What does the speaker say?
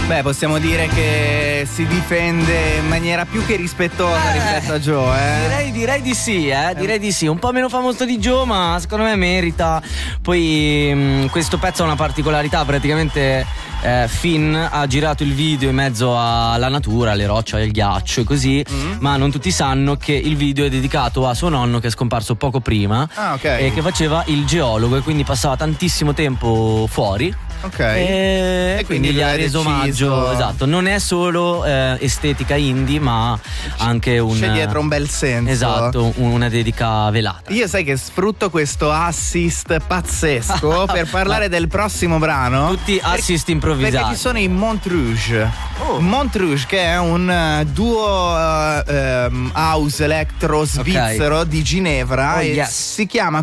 Beh, possiamo dire che si difende in maniera più che rispettosa rispetto a Joe, Direi di sì, direi di sì. Un po' meno famoso di Joe, ma secondo me merita. Poi questo pezzo ha una particolarità, praticamente Finn ha girato il video in mezzo alla natura, alle rocce, al ghiaccio e così, ma non tutti sanno che il video è dedicato a suo nonno che è scomparso poco prima e che faceva il geologo e quindi passava tantissimo tempo fuori. Ok. E quindi gli ha reso omaggio. Esatto, non è solo estetica indie, ma anche c'è dietro un bel senso. Esatto, una dedica velata. Io sai che sfrutto questo assist pazzesco per parlare del prossimo brano. Tutti assist improvvisati. Perché ci sono i Montrouge. Montrouge, che è un duo house electro svizzero di Ginevra e si chiama